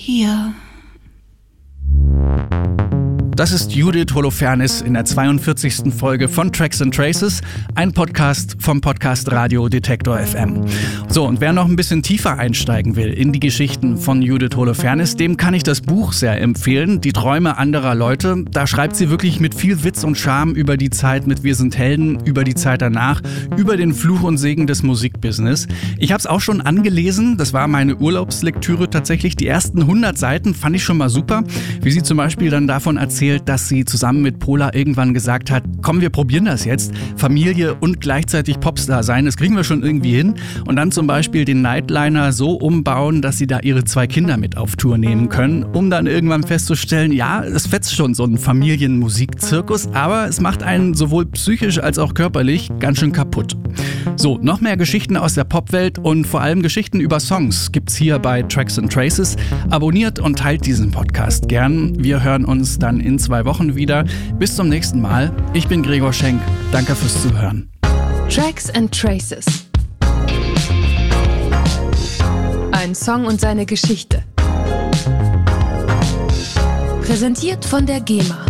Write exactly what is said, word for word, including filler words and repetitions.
Hier. Das ist Judith Holofernes in der zweiundvierzigsten Folge von Tracks and Traces, ein Podcast vom Podcast Radio Detektor F M. So, und wer noch ein bisschen tiefer einsteigen will in die Geschichten von Judith Holofernes, dem kann ich das Buch sehr empfehlen, Die Träume anderer Leute. Da schreibt sie wirklich mit viel Witz und Charme über die Zeit mit Wir sind Helden, über die Zeit danach, über den Fluch und Segen des Musikbusiness. Ich habe es auch schon angelesen, das war meine Urlaubslektüre tatsächlich. Die ersten hundert Seiten fand ich schon mal super, wie sie zum Beispiel dann davon erzählt, dass sie zusammen mit Pola irgendwann gesagt hat, komm, wir probieren das jetzt, Familie und gleichzeitig Popstar sein, das kriegen wir schon irgendwie hin. Und dann zum Beispiel den Nightliner so umbauen, dass sie da ihre zwei Kinder mit auf Tour nehmen können, um dann irgendwann festzustellen, ja, es fetzt schon so ein Familienmusikzirkus, aber es macht einen sowohl psychisch als auch körperlich ganz schön kaputt. So, noch mehr Geschichten aus der Popwelt und vor allem Geschichten über Songs gibt's hier bei Tracks and Traces. Abonniert und teilt diesen Podcast gern. Wir hören uns dann in zwei Wochen wieder. Bis zum nächsten Mal. Ich bin Gregor Schenk. Danke fürs Zuhören. Tracks and Traces. Ein Song und seine Geschichte. Präsentiert von der GEMA.